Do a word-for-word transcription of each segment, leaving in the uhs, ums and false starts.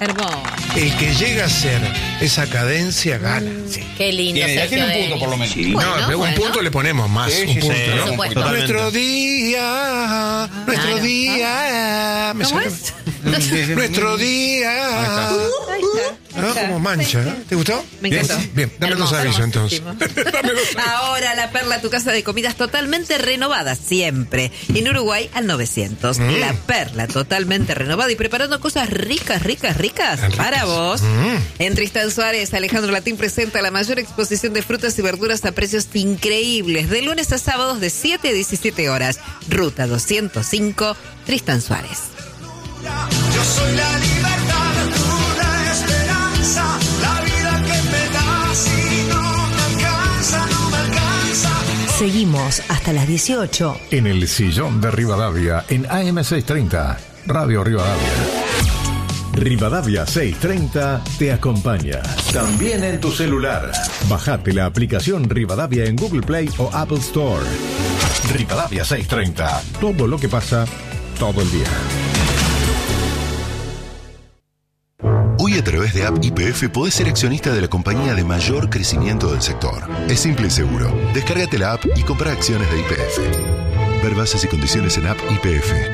Hermoso. El que llega a ser esa cadencia gana. Mm, sí. Qué lindo. Tiene, Sergio tiene un Denis. punto por lo menos. Sí, Bueno, no, pero bueno. un punto le ponemos más. Sí, un sí, punto, sí, ¿no? por supuesto. Nuestro día, nuestro Claro. día. Me ¿Cómo salió- es? Nuestro día. Ahí está. ¿No? Como mancha, ¿no? ¿Te gustó? Me encantó. Bien, bien. Dame dos Hermoso, avisos entonces. hermosísimo. Dame dos avisos. Ahora La Perla, tu casa de comidas totalmente renovada, siempre. En Uruguay al novecientos. Mm. La Perla, totalmente renovada y preparando cosas ricas, ricas, ricas Ricas. para vos. Mm. En Tristán Suárez, Alejandro Latín presenta la mayor exposición de frutas y verduras a precios increíbles. De lunes a sábados de siete a diecisiete horas. Ruta doscientos cinco, Tristán Suárez. Yo soy la libertad, tú la esperanza, la vida que me das y no me alcanza, no me alcanza. Seguimos hasta las dieciocho. En el sillón de Rivadavia, en A M seiscientos treinta, Radio Rivadavia. Rivadavia seiscientos treinta te acompaña. También en tu celular. Bajate la aplicación Rivadavia en Google Play o Apple Store. Rivadavia seiscientos treinta. Todo lo que pasa, todo el día. Hoy a través de App Y P F podés ser accionista de la compañía de mayor crecimiento del sector. Es simple y seguro. Descárgate la app y compra acciones de Y P F. Ver bases y condiciones en App Y P F.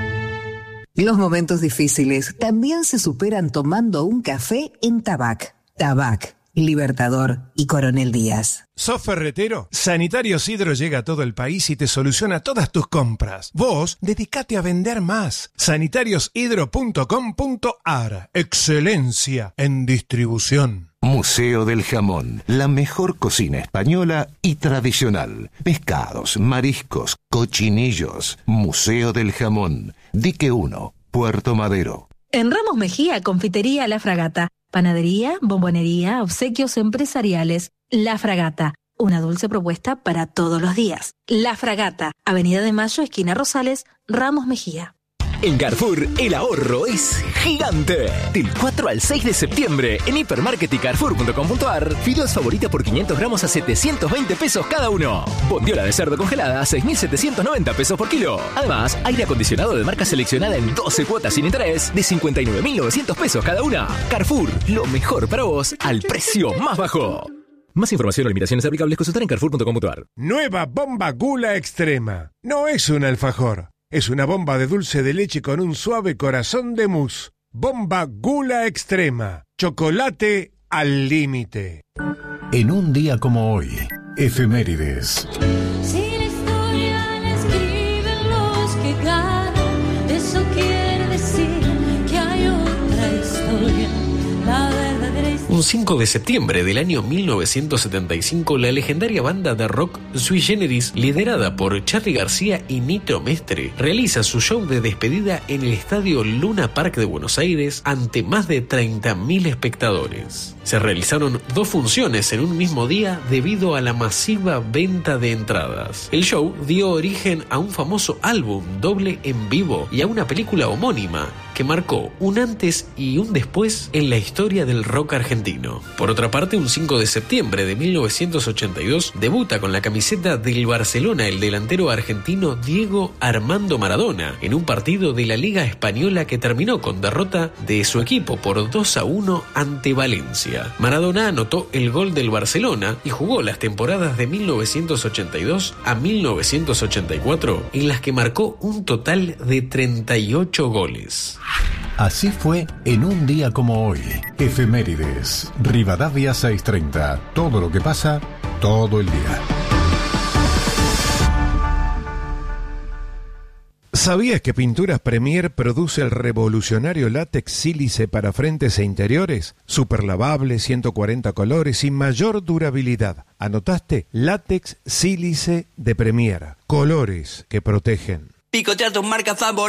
Los momentos difíciles también se superan tomando un café en Tabac. Tabac, Libertador y Coronel Díaz. ¿Sos ferretero? Sanitarios Hidro llega a todo el país y te soluciona todas tus compras. Vos, dedicate a vender más. sanitarios hidro punto com punto a r. Excelencia en distribución. Museo del Jamón, la mejor cocina española y tradicional. Pescados, mariscos, cochinillos. Museo del Jamón, Dique uno, Puerto Madero. En Ramos Mejía, Confitería La Fragata. Panadería, bombonería, obsequios empresariales. La Fragata, una dulce propuesta para todos los días. La Fragata, Avenida de Mayo, esquina Rosales, Ramos Mejía. En Carrefour, el ahorro es gigante. Del cuatro al seis de septiembre, en hipermarket y carrefour punto com punto a r, fideos favorita por quinientos gramos a setecientos veinte pesos cada uno. Bondiola de cerdo congelada a seis mil setecientos noventa pesos por kilo. Además, aire acondicionado de marca seleccionada en doce cuotas sin interés de cincuenta y nueve mil novecientos pesos cada una. Carrefour, lo mejor para vos al precio más bajo. Más información o limitaciones aplicables consultar en carrefour punto com punto a r. Nueva bomba Gula Extrema. No es un alfajor. Es una bomba de dulce de leche con un suave corazón de mousse. Bomba Gula Extrema. Chocolate al límite. En un día como hoy, efemérides. Si la historia la escriben los que ganan, eso quiere decir que hay otra historia, la verdadera historia. Un cinco de septiembre del año mil novecientos setenta y cinco, la legendaria banda de rock Sui Generis, liderada por Charly García y Nitro Mestre, realiza su show de despedida en el estadio Luna Park de Buenos Aires ante más de treinta mil espectadores. Se realizaron dos funciones en un mismo día debido a la masiva venta de entradas. El show dio origen a un famoso álbum doble en vivo y a una película homónima que marcó un antes y un después en la historia del rock argentino. Por otra parte, un cinco de septiembre de mil novecientos ochenta y dos debuta con la camiseta del Barcelona el delantero argentino Diego Armando Maradona en un partido de la Liga Española que terminó con derrota de su equipo por dos a uno ante Valencia. Maradona anotó el gol del Barcelona y jugó las temporadas de mil novecientos ochenta y dos a mil novecientos ochenta y cuatro, en las que marcó un total de treinta y ocho goles. Así fue en un día como hoy. Efemérides. Rivadavia seiscientos treinta. Todo lo que pasa, todo el día. ¿Sabías que Pinturas Premier produce el revolucionario látex sílice para frentes e interiores? Super lavable, ciento cuarenta colores y mayor durabilidad. ¿Anotaste? Látex sílice de Premier. Colores que protegen. Picotea tus marcas favoritas.